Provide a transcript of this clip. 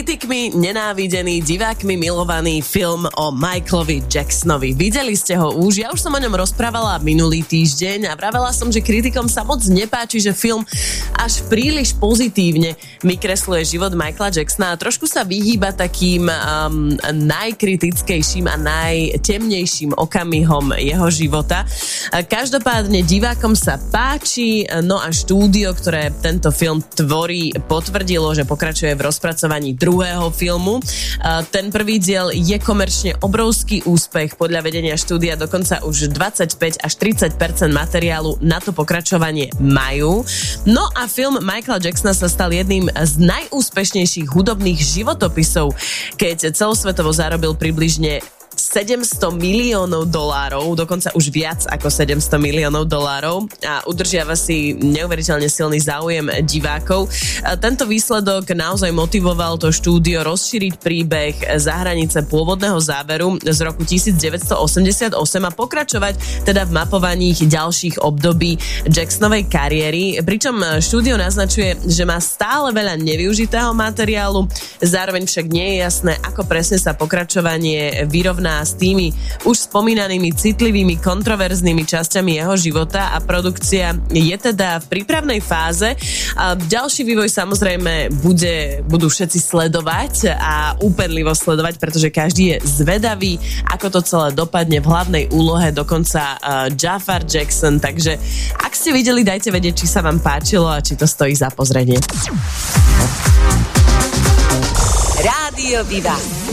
Kritikmi nenávidený, divákmi milovaný film o Michaelovi Jacksonovi. Videli ste ho už? Ja už som o ňom rozprávala minulý týždeň a vravela som, že kritikom sa moc nepáči, že film až príliš pozitívne vykresluje život Michaela Jacksona a trošku sa vyhýba takým najkritickejším a najtemnejším okamihom jeho života. Každopádne divákom sa páči, no a štúdio, ktoré tento film tvorí, potvrdilo, že pokračuje v rozpracovaní druhého filmu. Ten prvý diel je komerčne obrovský úspech. Podľa vedenia štúdia dokonca už 25 až 30% materiálu na to pokračovanie majú. No a film Michaela Jacksona sa stal jedným z najúspešnejších hudobných životopisov, keď celosvetovo zarobil približne $700 miliónov, dokonca už viac ako $700 miliónov a udržiava si neuveriteľne silný záujem divákov. Tento výsledok naozaj motivoval to štúdio rozšíriť príbeh za hranice pôvodného záberu z roku 1988 a pokračovať teda v mapovaní ďalších období Jacksonovej kariéry, pričom štúdio naznačuje, že má stále veľa nevyužitého materiálu, zároveň však nie je jasné, ako presne sa pokračovanie vyrovná s tými už spomínanými citlivými, kontroverznými časťami jeho života a produkcia je teda v prípravnej fáze. A ďalší vývoj samozrejme budú všetci sledovať a úpenlivo sledovať, pretože každý je zvedavý, ako to celé dopadne. V hlavnej úlohe dokonca Jafar Jackson, takže ak ste videli, dajte vedieť, či sa vám páčilo a či to stojí za pozrenie. Rádio Viva.